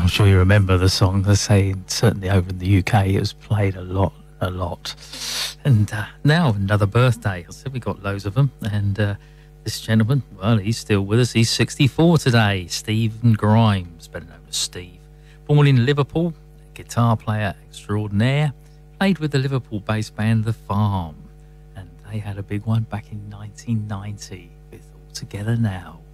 I'm sure you remember the song. I say, certainly over in the UK, it was played a lot. And now another birthday. I said we got loads of them. And this gentleman, well, he's still with us. He's 64 today. Stephen Grimes, better known as Steve. Born in Liverpool, guitar player extraordinaire. Played with the Liverpool-based band The Farm. And they had a big one back in 1990 with All Together Now.